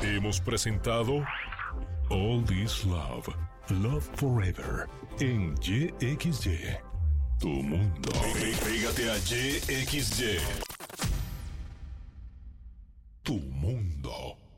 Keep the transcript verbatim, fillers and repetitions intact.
Hemos presentado All This Love, Love Forever, en Y X Y, tu mundo. Pégate a Y X Y, tu mundo.